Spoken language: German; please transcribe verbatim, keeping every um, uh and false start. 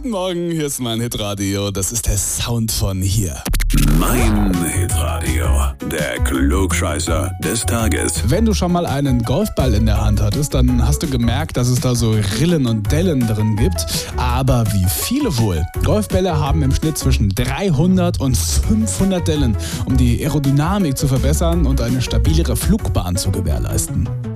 Guten Morgen, hier ist mein Hitradio. Das ist der Sound von hier. Mein Hitradio, der Klugscheißer des Tages. Wenn du schon mal einen Golfball in der Hand hattest, dann hast du gemerkt, dass es da so Rillen und Dellen drin gibt. Aber wie viele wohl? Golfbälle haben im Schnitt zwischen dreihundert und fünfhundert Dellen, um die Aerodynamik zu verbessern und eine stabilere Flugbahn zu gewährleisten.